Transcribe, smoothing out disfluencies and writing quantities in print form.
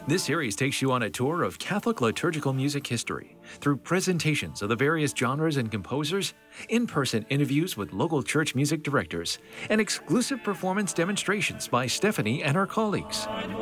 This series takes you on a tour of Catholic liturgical music history through presentations of the various genres and composers, in-person interviews with local church music directors, and exclusive performance demonstrations by Stephanie and her colleagues.